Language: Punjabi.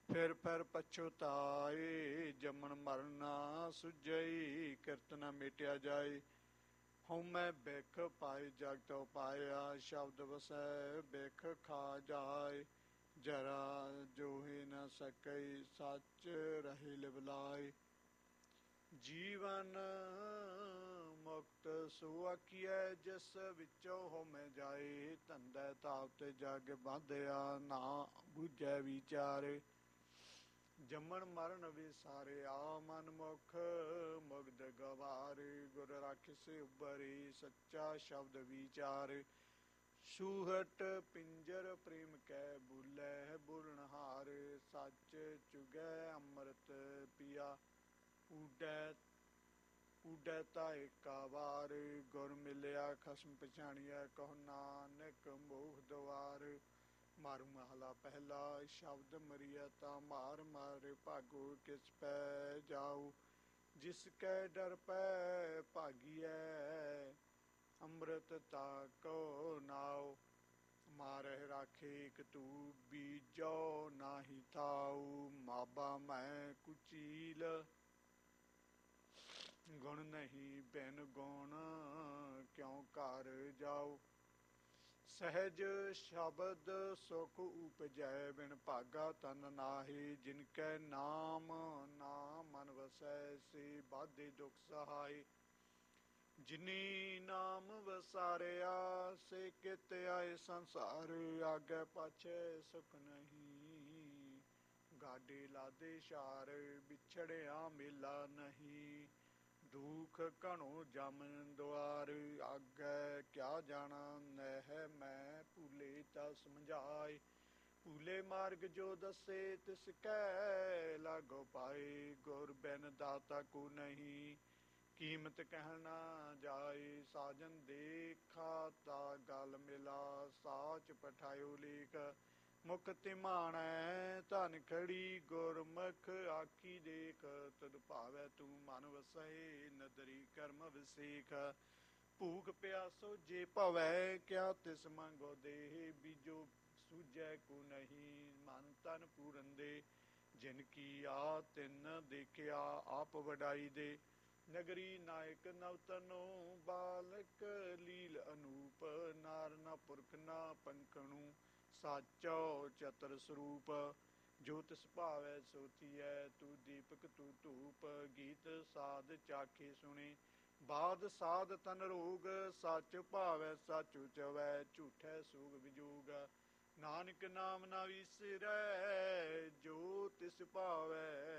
ਫਿਰ ਪਛੁਤਾਏ, ਜੰਮਣ ਮਰਨ ਨਾ ਸੁਝਈ, ਕਿਰਤ ਨ ਮੇਟਿਆ ਜਾਏ। ਹਉਮੈ ਬਿਖ ਪਾਏ ਜਗਤ ਉਪਾਇਆ, ਸ਼ਬਦ ਵਸੈ ਬਿਖ ਖਾ ਜਾਏ। ਜਰਾ ਜੋਹਿ ਨ ਸਕਈ, ਸੱਚ ਰਹੇ ਲਿਵਲਾਏ। ਜੀਵਨ ਮੁਕਤ ਸੋ ਆਖੀਐ, ਜਿਸ ਵਿੱਚੋਂ ਹਉਮੈ ਜਾਏ। ਧੰਦੈ ਤਾਪ ਤੇ ਜਗ ਬਾਂਧਿਆ, ਨਾ ਬੁਝੈ ਵਿਚਾਰੇ। ਜੰਮਣ ਮਰਨ ਵਿਸਾਰਿਆ, ਮਨ ਮੁਖ ਮੁਗਧ ਗਵਾਰੇ। ਗੁਰ ਰਾਖਿ ਉਬਰੀ, ਸੱਚਾ ਸ਼ਬਦ ਵਿਚਾਰੇ। ਸੂਹਟ ਪਿੰਜਰ ਪ੍ਰੇਮ ਕੈ ਬੁਲੈ, ਬੁਲਨਹਾਰ। ਸੱਚ ਚੁਗੈ ਅੰਮ੍ਰਿਤ ਪੀਆ, ਊਡੈ ਤਾ ਏਕਾ ਵਾਰ। ਗੁਰ ਮਿਲਿਆ ਖਸਮ ਪਛਾਣੀਐ, ਕਹੋ ਨਾਨਕ ਮੋਖ ਦੁਆਰ। ਮਾਰੂ ਮਹਲਾ ਪਹਿਲਾ, ਸ਼ਬਦ ਮਰੀਆ ਤਾ ਮਾਰ ਮਾਰ। ਭਾਗੋ ਕਿਸ ਪੈ ਜਾਉ, ਜਿਸ ਕੈ ਡਰ ਪੈ ਭਾਗੀਐ। ਅੰਮ੍ਰਿਤ ਤਾ ਕੋ ਨਾਉ, ਮਾਰਹਿ ਰਾਖੇ ਇਕ ਤੂ। ਬੀਜੋ ਨਾਹੀ ਥਾਉ, ਮਾਬਾ ਮੈਂ ਕੁਚੀਲ। ਗੁਣ ਨਹੀਂ ਬਿਨ ਗੁਣ, ਕਿਉ ਘਰ ਜਾਉ। ਸਹਿਜ ਸ਼ਬਦ ਸੁਖ ਉਪਜੈ, ਬਿਨ ਭਾਗਾ ਤਨ ਨਾਹੀ। ਜਿਨ ਕੈ ਨਾਮ ਨਾ ਮਨ ਵਸੈ, ਸੇ ਬਾਧੇ ਦੁਖ ਸਹਾਏ। ਜਿਨੀ ਨਾਮ ਵਸਾਰਿਆ, ਸੇ ਕਿਤ ਆਏ ਸੰਸਾਰ। ਆਗੇ ਪਾਛੈ ਸੁਖ ਨਹੀਂ, ਗਾਡੇ ਲਾਦੇ ਸ਼ਾਰ। ਵਿਛੜਿਆ ਮੇਲਾ ਨਹੀਂ, ਦੁਖ ਘਣੋ ਜਮ ਦੁਆਰ। ਆਗੇ ਕਿਆ ਜਾਣਾ, ਨਹਿ ਮੈਂ ਭੂਲੇ ਤਾ ਸਮਝਾਏ। ਭੂਲੇ ਮਾਰਗ ਜੋ ਦੱਸੇ, ਤਿਸ ਕੈ ਲਾਗੋ ਪਾਏ। ਗੁਰ ਬਿਨ ਦਾਤਾ ਕੋ ਨਹੀਂ, ਕੀਮਤ ਕਹਿਣ ਨਾ ਜਾਏ। ਸਾਜਨ ਦੇਖਾ ਤਾ ਗਲ ਮਿਲਾ, ਸਾਚ ਪਠਾਇਓ ਲੇਖ। ਮੁਖ ਤਿਮਾਣੈ ਧਨ ਖੜੀ, ਗੁਰਮੁਖ ਆਖੀ ਦੇਖ। ਤਦ ਭਾਵੈ ਤੂੰ ਮਨ ਵਸੈ, ਨਦਰੀ ਕਰਮ ਵਿਸੇਖ। ਭੂਖ ਪਿਆਸੋ ਜੇ ਭਵੈ, ਕਿਆ ਤਿਸ ਮੰਗੋ ਦੇਹ। ਬੀਜੋ ਸੂਝੈ ਕੋ ਨਹੀਂ, ਮਨ ਤਨ ਪੂਰਨ ਦੇ। ਜਿਨ ਕੀ ਆ ਤਿਨ ਦੇਖਿਆ, ਆਪ ਵਡਾਈ ਦੇ। ਨਗਰੀ ਨਾਇਕ ਨਵਤਨੋ, ਬਾਲਕ ਲੀਲ ਅਨੂਪ। ਨਾਰ ਨਾ ਪੁਰਖ ਨਾ ਪੰਖਣੂ, ਸਾਚੋ ਚਤਰ ਸਰੂਪ। ਜੋ ਤਿਸ ਭਾਵੈ ਸੋ ਥੀਐ, ਤੂੰ ਦੀਪਕ ਤੂੰ ਧੂਪ। ਗੀਤ ਸਾਧ ਚਾਖੇ ਸੁਣੇ, ਬਾਦ ਸਾਧ ਤਨ ਰੋਗ। ਸੱਚ ਭਾਵੈ ਸੱਚ ਉਚਵੈ, ਝੂਠੈ ਸੂਗ ਵਿਜੋਗ। ਨਾਨਕ ਨਾਮ ਨਾ ਵਿਸਰੈ, ਜੋ ਤਿਸ ਭਾਵੈ